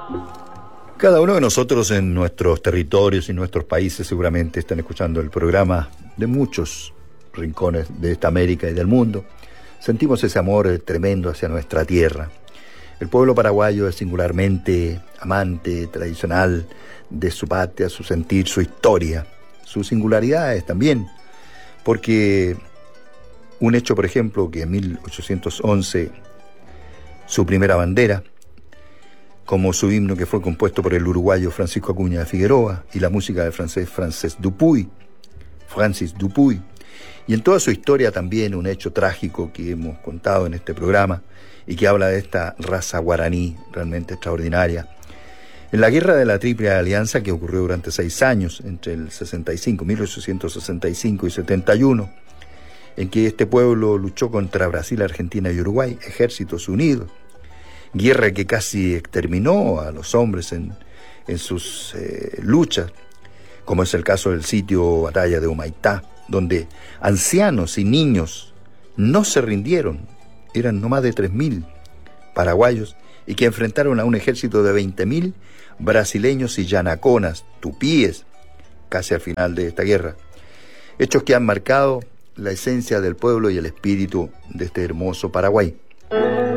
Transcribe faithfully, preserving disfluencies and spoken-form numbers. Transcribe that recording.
Cada uno de nosotros en nuestros territorios y nuestros países seguramente están escuchando el programa de muchos rincones de esta América y del mundo. Sentimos ese amor tremendo hacia nuestra tierra. El pueblo paraguayo es singularmente amante, tradicional de su patria, su sentir, su historia, sus singularidades también, porque un hecho, por ejemplo, que en mil ochocientos once su primera bandera, como su himno que fue compuesto por el uruguayo Francisco Acuña de Figueroa y la música del francés Francis Dupuy, Francis Dupuy, y en toda su historia también un hecho trágico que hemos contado en este programa y que habla de esta raza guaraní realmente extraordinaria. En la Guerra de la Triple Alianza, que ocurrió durante seis años, entre el sesenta y cinco, mil ochocientos sesenta y cinco y setenta y uno, en que este pueblo luchó contra Brasil, Argentina y Uruguay, ejércitos unidos, guerra que casi exterminó a los hombres en, en sus eh, luchas, como es el caso del sitio batalla de Humaitá, donde ancianos y niños no se rindieron, eran no más de tres mil paraguayos, y que enfrentaron a un ejército de veinte mil brasileños y yanaconas, tupíes, casi al final de esta guerra. Hechos que han marcado la esencia del pueblo y el espíritu de este hermoso Paraguay.